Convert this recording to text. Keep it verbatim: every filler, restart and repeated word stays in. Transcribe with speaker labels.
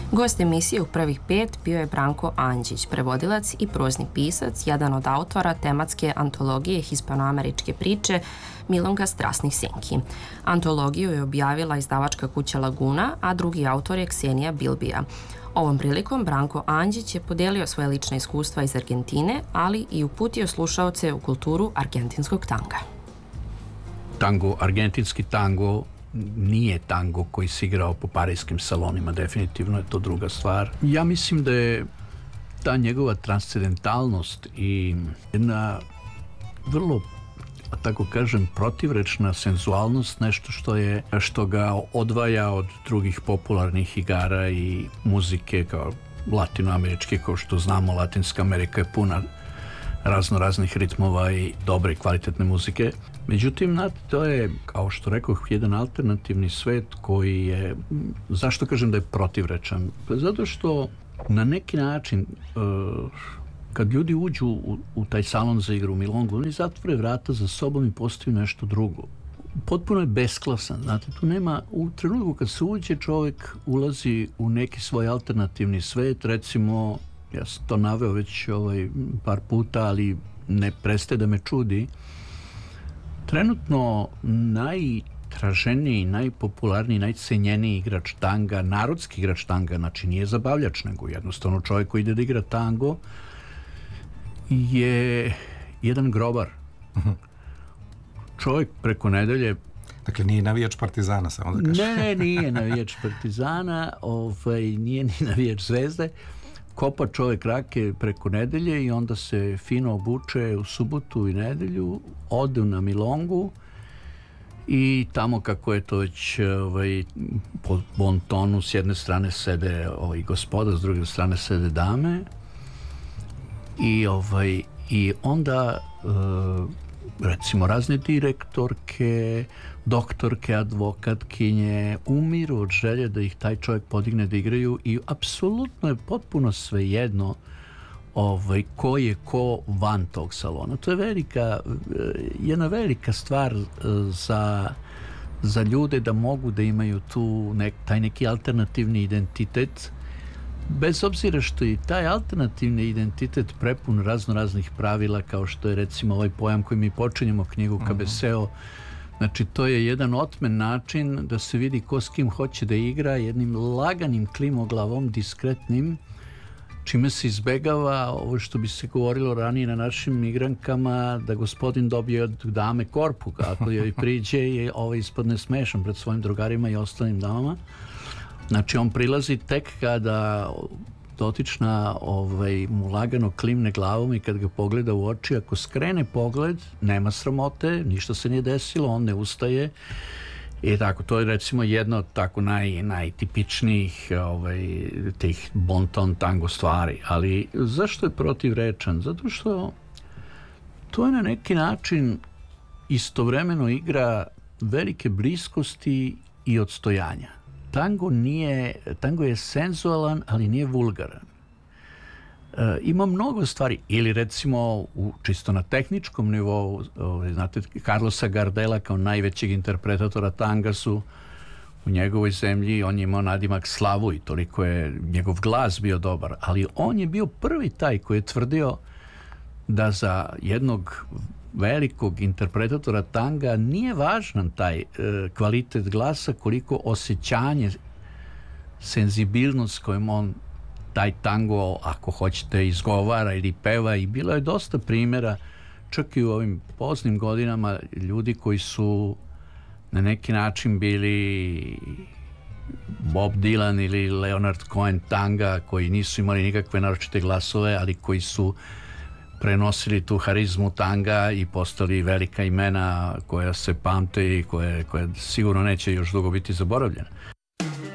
Speaker 1: Gost emisije u prvih pet bio je Branko Andžić, prevodilac i prozni pisac, jedan od autora tematske antologije hispanoameričke priče Milonga strasnih senki. Antologiju je objavila izdavačka kuća Laguna, a drugi autor je Ksenija Bilbija. Ovom prilikom Branko Andžić je podelio svoje lične iskustva iz Argentine, ali i uputio slušaoce u kulturu argentinskog tanga.
Speaker 2: Tango, argentinski tango nije tango koji se igrao po parijskim salonima, definitivno je to druga stvar. Ja mislim da je ta njegova transcendentalnost i jedna vrlo, tako kažem, protivrečna senzualnost nešto što je, što ga odvaja od drugih popularnih igara i muzike kao latinoameričke, kao što znamo, Latinska Amerika je puna razno raznih ritmova i dobre i kvalitetne muzike. Međutim, znate, to je, kao što rekoh, jedan alternativni svet koji je, zašto kažem da je protivrečan? Zato što na neki način kad ljudi uđu u, u taj salon za igru u Milongu, oni zatvore vrata za sobom i postaju nešto drugo. Potpuno je besklasan, znate, tu nema, u trenutku kad se uđe, čovjek ulazi u neki svoj alternativni svet, recimo, ja sam to naveo već ovaj, par puta, ali ne prestaje da me čudi. Trenutno najtraženiji, najpopularniji, najcenjeniji igrač tanga, narodski igrač tanga, znači nije zabavljač, nego jednostavno čovjek koji ide da igra tango, je jedan grobar. Čovjek preko nedelje...
Speaker 3: Dakle, nije navijač Partizana, samo da kažem.
Speaker 2: Ne, nije navijač Partizana, ovaj, nije ni navijač Zvezde. Kopa čovjek rake preko nedelje i onda se fino obuče u subotu i nedelju, ode na Milongu i tamo, kako je to već ovaj, po bon tonu, s jedne strane sede ovaj, gospoda, s druge strane sede dame i, ovaj, i onda uh, recimo razne direktorke, doktorke, advokatkinje umiru od želje da ih taj čovjek podigne da igraju i apsolutno je potpuno svejedno ovaj, ko je ko van tog salona. To je velika, jedna velika stvar za, za ljude da mogu da imaju tu nek, taj neki alternativni identitet, bez obzira što je taj alternativni identitet prepun razno raznih pravila, kao što je recimo ovaj pojam koji mi počinjemo knjigu Cabeceo. Znači, to je jedan otmen način da se vidi ko s kim hoće da igra, jednim laganim klimoglavom, diskretnim, čime se izbegava ovo što bi se govorilo ranije na našim igrankama, da gospodin dobije od dame korpu, kako joj priđe i ovaj ispadne smešan pred svojim drugarima i ostalim damama. Znači, on prilazi tek kada dotična ovaj, mu lagano klimne glavom i kad ga pogleda u oči, ako skrene pogled, nema sramote, ništa se nije desilo, on ne ustaje. I tako, to je recimo jedno od tako naj, najtipičnijih ovaj, tih bonton tango stvari. Ali zašto je protivrečan? Zato što to je na neki način istovremeno igra velike bliskosti i odstojanja. Tango nije, tango je senzualan, ali nije vulgaran. E, ima mnogo stvari, ili recimo u, čisto na tehničkom nivou, ovaj, znate, Carlosa Gardela kao najvećeg interpretatora tanga su u njegovoj zemlji, on je imao nadimak Slavu i toliko je njegov glas bio dobar, ali on je bio prvi taj koji je tvrdio da za jednog velikog interpretatora tanga nije važan taj e, kvalitet glasa koliko osjećanje, senzibilnost s kojim on taj tango, ako hoćete, izgovara ili peva. I bilo je dosta primjera, čak i u ovim poznim godinama, ljudi koji su na neki način bili Bob Dylan ili Leonard Cohen tanga, koji nisu imali nikakve naročite glasove, ali koji su prenosili tu harizmu tanga i postali velika imena koja se pamte i koje, koje sigurno neće još dugo biti zaboravljena.